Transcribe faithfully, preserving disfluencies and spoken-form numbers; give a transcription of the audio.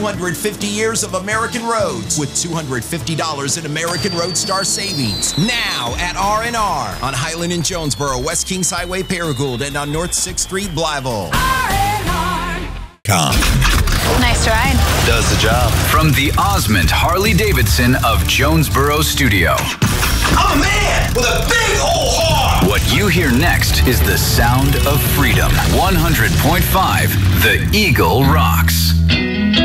two hundred fifty years of American roads with two hundred fifty dollars in American Road Star savings. Now at R and R on Highland and Jonesboro, West Kings Highway, Paragould, and on North sixth Street, Blytheville. R and R. Com. Nice ride. Does the job. From the Osmond Harley-Davidson of Jonesboro Studio. I'm a man with a big old heart. What you hear next is the sound of freedom. one hundred point five, The Eagle rocks.